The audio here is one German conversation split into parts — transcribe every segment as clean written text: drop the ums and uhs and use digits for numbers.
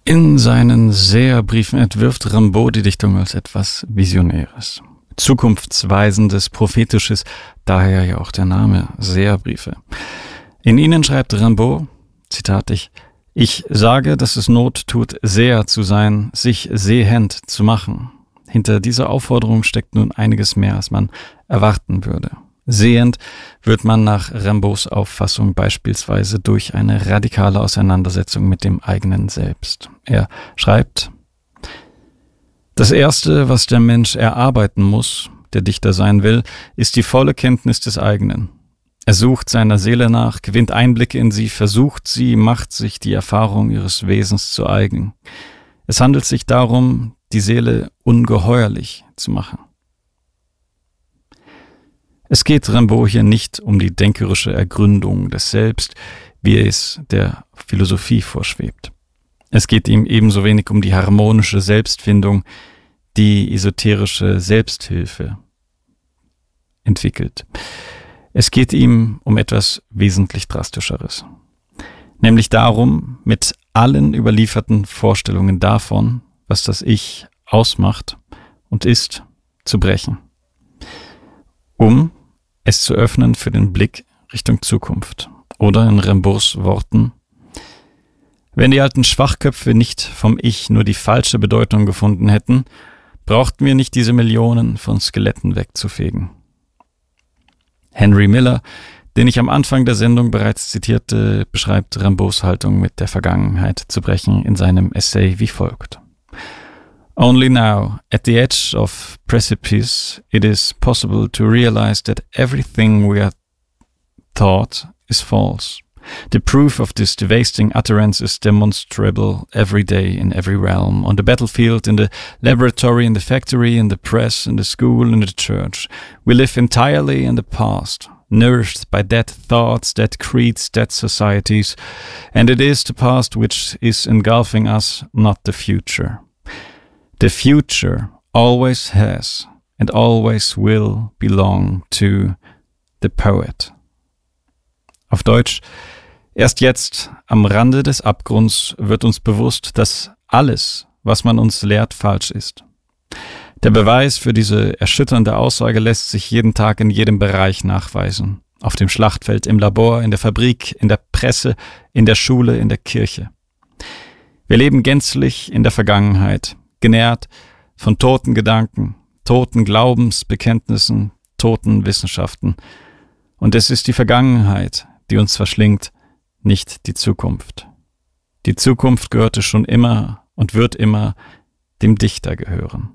In seinen Seherbriefen entwirft Rimbaud die Dichtung als etwas Visionäres, Zukunftsweisendes, Prophetisches, daher ja auch der Name Seherbriefe. In ihnen schreibt Rimbaud, Zitat, ich sage, dass es Not tut, Seher zu sein, sich sehend zu machen. Hinter dieser Aufforderung steckt nun einiges mehr, als man erwarten würde. Sehend wird man nach Rimbauds Auffassung beispielsweise durch eine radikale Auseinandersetzung mit dem eigenen Selbst. Er schreibt, das Erste, was der Mensch erarbeiten muss, der Dichter sein will, ist die volle Kenntnis des eigenen. Er sucht seiner Seele nach, gewinnt Einblicke in sie, versucht sie, macht sich die Erfahrung ihres Wesens zu eigen. Es handelt sich darum, die Seele ungeheuerlich zu machen. Es geht Rimbaud hier nicht um die denkerische Ergründung des Selbst, wie es der Philosophie vorschwebt. Es geht ihm ebenso wenig um die harmonische Selbstfindung, die esoterische Selbsthilfe entwickelt. Es geht ihm um etwas wesentlich Drastischeres, nämlich darum, mit allen überlieferten Vorstellungen davon, was das Ich ausmacht und ist, zu brechen, um es zu öffnen für den Blick Richtung Zukunft. Oder in Rimbauds Worten, wenn die alten Schwachköpfe nicht vom Ich nur die falsche Bedeutung gefunden hätten, brauchten wir nicht diese Millionen von Skeletten wegzufegen. Henry Miller, den ich am Anfang der Sendung bereits zitierte, beschreibt Rimbauds Haltung, mit der Vergangenheit zu brechen, in seinem Essay wie folgt. Only now, at the edge of precipice, it is possible to realize that everything we are taught is false. The proof of this devastating utterance is demonstrable every day in every realm, on the battlefield, in the laboratory, in the factory, in the press, in the school, in the church. We live entirely in the past, nourished by dead thoughts, dead creeds, dead societies, and it is the past which is engulfing us, not the future. The future always has and always will belong to the poet. Auf Deutsch, erst jetzt, am Rande des Abgrunds, wird uns bewusst, dass alles, was man uns lehrt, falsch ist. Der Beweis für diese erschütternde Aussage lässt sich jeden Tag in jedem Bereich nachweisen. Auf dem Schlachtfeld, im Labor, in der Fabrik, in der Presse, in der Schule, in der Kirche. Wir leben gänzlich in der Vergangenheit, genährt von toten Gedanken, toten Glaubensbekenntnissen, toten Wissenschaften. Und es ist die Vergangenheit, die uns verschlingt, nicht die Zukunft. Die Zukunft gehörte schon immer und wird immer dem Dichter gehören.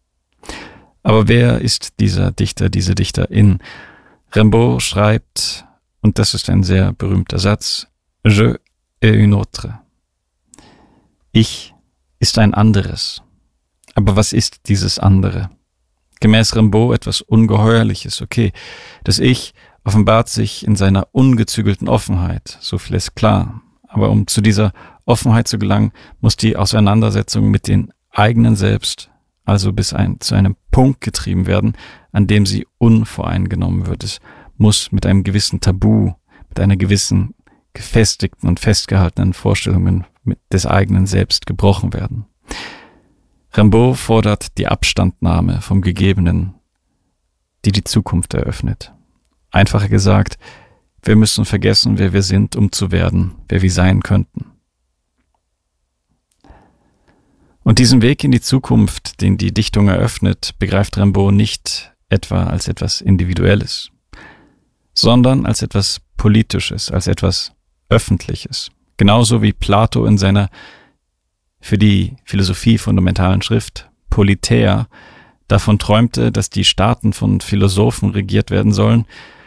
Aber wer ist dieser Dichter, diese Dichterin? Rimbaud schreibt, und das ist ein sehr berühmter Satz, Je et une autre. Ich ist ein anderes. Aber was ist dieses andere? Gemäß Rimbaud etwas Ungeheuerliches, okay. Das Ich offenbart sich in seiner ungezügelten Offenheit, so viel ist klar. Aber um zu dieser Offenheit zu gelangen, muss die Auseinandersetzung mit den eigenen Selbst also zu einem Punkt getrieben werden, an dem sie unvoreingenommen wird. Es muss mit einem gewissen Tabu, mit einer gewissen gefestigten und festgehaltenen Vorstellungen des eigenen Selbst gebrochen werden. Rimbaud fordert die Abstandnahme vom Gegebenen, die Zukunft eröffnet. Einfacher gesagt, wir müssen vergessen, wer wir sind, um zu werden, wer wir sein könnten. Und diesen Weg in die Zukunft, den die Dichtung eröffnet, begreift Rimbaud nicht etwa als etwas Individuelles, sondern als etwas Politisches, als etwas Öffentliches. Genauso wie Plato in seiner für die Philosophie fundamentalen Schrift Politeia davon träumte, dass die Staaten von Philosophen regiert werden sollen,